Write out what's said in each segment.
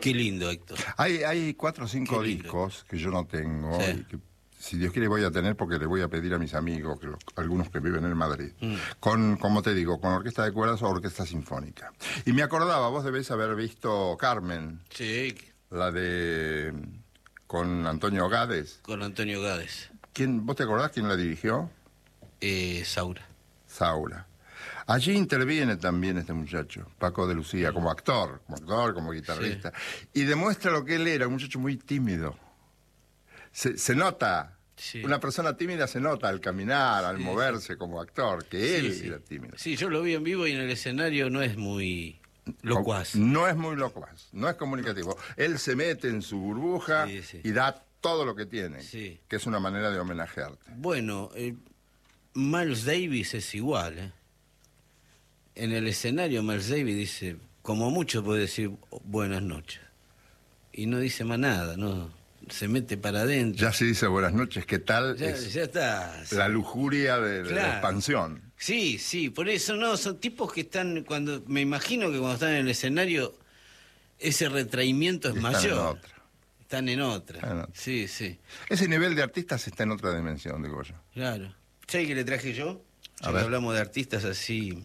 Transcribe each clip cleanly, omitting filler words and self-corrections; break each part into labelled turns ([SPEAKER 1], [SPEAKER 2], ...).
[SPEAKER 1] Qué lindo, Héctor.
[SPEAKER 2] Hay 4 o 5
[SPEAKER 1] Qué lindo.
[SPEAKER 2] discos que yo no tengo,
[SPEAKER 1] Sí.
[SPEAKER 2] y que, si Dios quiere, voy a tener, porque le voy a pedir a mis amigos, algunos que viven en Madrid, con, como te digo, con orquesta de cuerdas o orquesta sinfónica. Y me acordaba, vos debés haber visto Carmen,
[SPEAKER 1] Sí,
[SPEAKER 2] la de... con Antonio Gades.
[SPEAKER 1] con Antonio Gades.
[SPEAKER 2] ¿Vos te acordás quién la dirigió?
[SPEAKER 1] Saura.
[SPEAKER 2] Saura. Allí interviene también este muchacho, Paco de Lucía, como actor, como guitarrista. Y demuestra lo que él era, un muchacho muy tímido. Se nota, una persona tímida se nota al caminar, al moverse como actor, que él era tímido.
[SPEAKER 1] Sí, yo lo vi en vivo y en el escenario no es muy locuaz.
[SPEAKER 2] No es muy locuaz, no es comunicativo. Él se mete en su burbuja y da todo lo que tiene, que es una manera de homenajearte.
[SPEAKER 1] Bueno, Miles Davis es igual, ¿eh? En el escenario Miles Davis dice, como mucho puede decir buenas noches. Y no dice más nada, no se mete para adentro.
[SPEAKER 2] Ya se dice buenas noches, ¿qué tal?
[SPEAKER 1] Ya está.
[SPEAKER 2] La lujuria de la expansión.
[SPEAKER 1] Sí, por eso no, son tipos que están, me imagino que cuando están en el escenario, ese retraimiento es mayor. Están en otra. Sí.
[SPEAKER 2] Ese nivel de artistas está en otra dimensión, digo yo.
[SPEAKER 1] Claro. ¿Sabes qué le traje yo? Ya que hablamos de artistas así.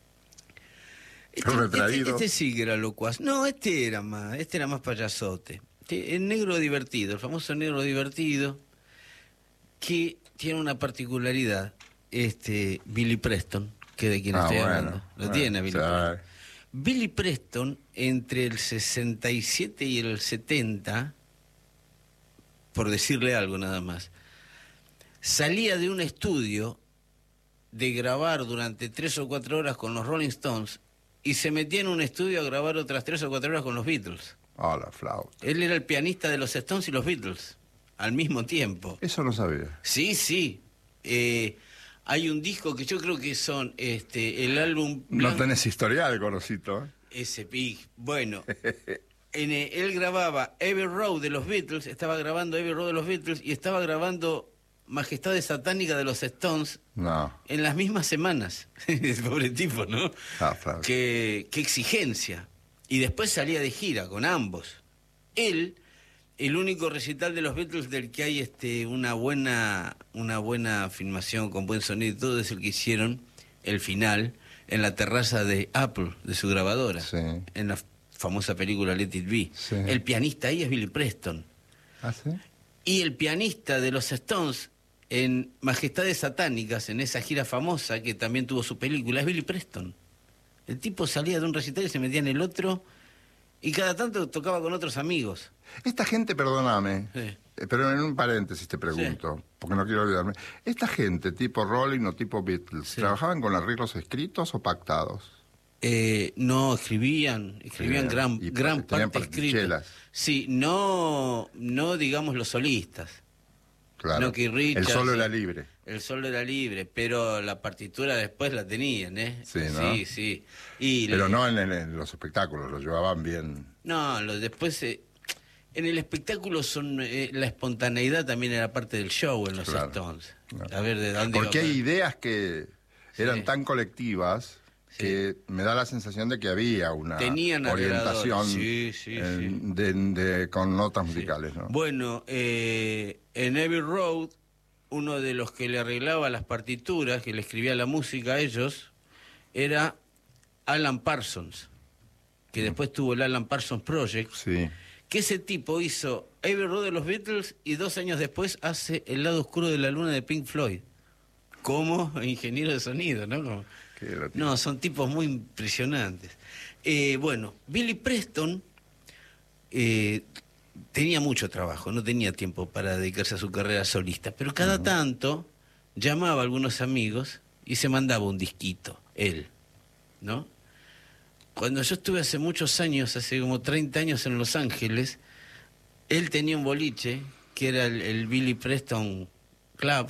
[SPEAKER 1] Este sí que era locuaz. No, este era más payasote. El negro divertido, el famoso negro divertido, que tiene una particularidad, Billy Preston, que de quien estoy hablando. Lo tiene Billy Preston. Billy Preston, entre el 67 y el 70, por decirle algo nada más, salía de un estudio de grabar durante 3 o 4 horas con los Rolling Stones y se metía en un estudio a grabar otras 3 o 4 horas con los Beatles.
[SPEAKER 2] La flauta.
[SPEAKER 1] Él era el pianista de los Stones y los Beatles, al mismo tiempo.
[SPEAKER 2] Eso no sabía.
[SPEAKER 1] Sí. Hay un disco que yo creo que son el álbum...
[SPEAKER 2] No tenés historial, conocito.
[SPEAKER 1] Bueno, él grababa Abbey Road de los Beatles, estaba grabando Abbey Road de los Beatles y estaba grabando Majestades Satánicas de los Stones en las mismas semanas. Pobre tipo, ¿no?
[SPEAKER 2] Claro.
[SPEAKER 1] Qué exigencia. Y después salía de gira con ambos. Él, el único recital de los Beatles del que hay una buena filmación con buen sonido y todo, es el que hicieron el final en la terraza de Apple, de su grabadora, en la famosa película Let It Be. El pianista ahí es Billy Preston.
[SPEAKER 2] ¿Ah, sí?
[SPEAKER 1] Y el pianista de los Stones en Majestades Satánicas, en esa gira famosa que también tuvo su película, es Billy Preston. El tipo salía de un recital y se metía en el otro y cada tanto tocaba con otros amigos.
[SPEAKER 2] Esta gente, perdóname, pero en un paréntesis te pregunto, porque no quiero olvidarme. ¿Esta gente, tipo Rolling o tipo Beatles, trabajaban con arreglos escritos o pactados?
[SPEAKER 1] No, escribían gran parte escrita. Sí, no digamos los solistas.
[SPEAKER 2] Claro,
[SPEAKER 1] Richards,
[SPEAKER 2] el solo era libre.
[SPEAKER 1] El solo era libre, pero la partitura después la tenían, ¿eh?
[SPEAKER 2] Sí, ¿no?
[SPEAKER 1] Sí.
[SPEAKER 2] Pero no en los espectáculos, lo llevaban bien.
[SPEAKER 1] No, después... en el espectáculo la espontaneidad también era parte del show en los Stones. A ver, ¿de dónde
[SPEAKER 2] porque hay ideas que eran tan colectivas que me da la sensación de que había una orientación con notas musicales, ¿no?
[SPEAKER 1] Bueno, en Abbey Road, uno de los que le arreglaba las partituras, que le escribía la música a ellos, era Alan Parsons, que después tuvo el Alan Parsons Project, que ese tipo hizo Abbey Road de los Beatles y 2 años después hace El lado oscuro de la luna de Pink Floyd, como ingeniero de sonido, ¿no? No, son tipos muy impresionantes. Bueno, Billy Preston tenía mucho trabajo, no tenía tiempo para dedicarse a su carrera solista, pero cada tanto llamaba a algunos amigos y se mandaba un disquito, él, ¿no? Cuando yo estuve hace muchos años, hace como 30 años en Los Ángeles, él tenía un boliche que era el Billy Preston Club,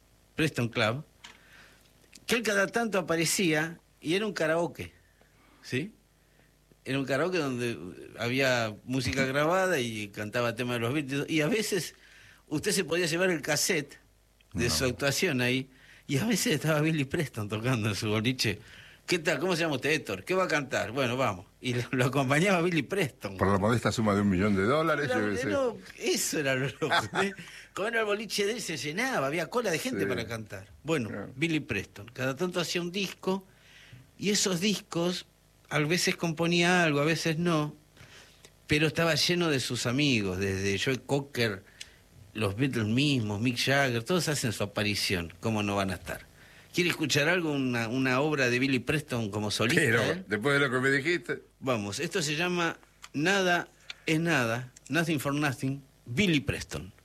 [SPEAKER 1] que él cada tanto aparecía y era un karaoke, ¿sí? Era un karaoke donde había música grabada y cantaba temas de los Beatles, y a veces usted se podía llevar el cassette de su actuación ahí, y a veces estaba Billy Preston tocando en su boliche ¿Qué tal? ¿Cómo se llama usted, Héctor? ¿Qué va a cantar? Bueno, vamos. Y lo acompañaba Billy Preston.
[SPEAKER 2] Por la modesta suma de $1 millón.
[SPEAKER 1] No, eso era lo loco. Como era el boliche de él, se llenaba, había cola de gente para cantar. Bueno, Billy Preston. Cada tanto hacía un disco, y esos discos, a veces componía algo, a veces no, pero estaba lleno de sus amigos, desde Joe Cocker, los Beatles mismos, Mick Jagger, todos hacen su aparición. ¿Cómo no van a estar? ¿Quiere escuchar algo, una obra de Billy Preston como solista?
[SPEAKER 2] Pero, después de lo que me dijiste...
[SPEAKER 1] Vamos, esto se llama Nada es Nada, Nothing for Nothing, Billy Preston.